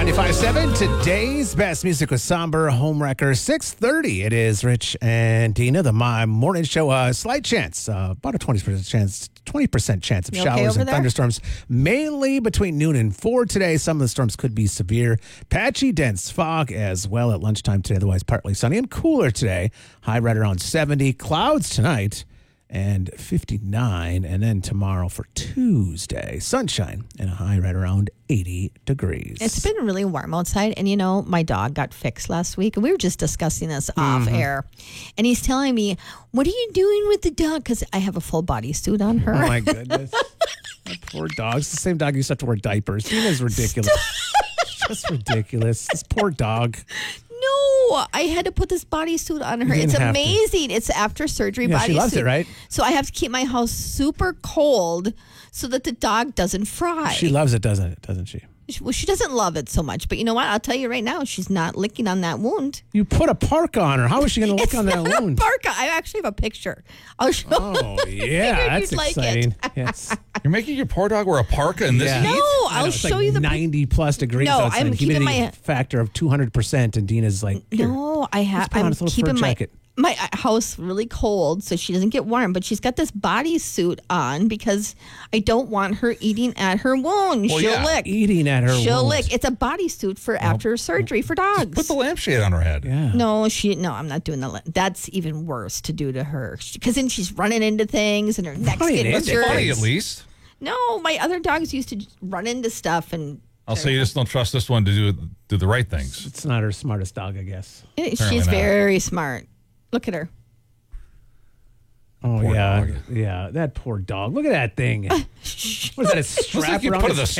95.7, today's best music with Somber Homewrecker. 6:30, it is Rich and Dina, the My Morning Show. Slight chance, about a 20% chance of You showers okay over and there? thunderstorms, mainly between noon and 4 today. Some of the storms could be severe. Patchy, dense fog as well at lunchtime today, otherwise partly sunny and cooler today. High right around 70. Clouds tonight and 59, and then tomorrow for Tuesday, sunshine and a high right around 80 degrees. It's been really warm outside, and my dog got fixed last week, and we were just discussing this off air. And he's telling me, "What are you doing with the dog?" Because I have a full body suit on her. Oh my goodness. That poor dog. It's the same dog who used to have to wear diapers. Tina's ridiculous. Just ridiculous. This poor dog. No, I had to put this bodysuit on her. didn't It's have to. amazing. It's after surgery Yeah, bodysuit. she loves it, right? So I have to keep my house super cold so that the dog doesn't fry. She loves it, doesn't she? Well, she doesn't love it so much, but you know what? I'll tell you right now, she's not licking on that wound. You put a parka on her. How is she going to lick on that not wound? a parka. I actually have a picture. I'll show. Oh, yeah. That's you'd like it. exciting. Yes. You're making your poor dog wear a parka in this Yeah. heat? No, I I'll know, it's show like you the 90 plus degrees No, outside. I'm keeping Humidity my- factor of 200%, and Dina's like, here. No, I have. put on I'm this little keeping fur my jacket. house really cold so she doesn't get warm. But she's got this bodysuit on because I don't want her eating at her wound. Well, She'll yeah. lick. Eating at her She'll wounds. lick. It's a bodysuit for after surgery for dogs. Put the lampshade on her head. Yeah. No, I'm not doing that. That's even worse to do to her because then she's running into things and her neck's Running getting into That's jerked. funny, at least. No, my other dogs used to run into stuff and I'll say you just don't trust this one to do the right things. It's not her smartest dog, I guess. she's not. very smart. Look at her. Oh, Poor yeah. dog. Yeah, that poor dog. Look at that thing. What is that, a strap Looks like you around put its a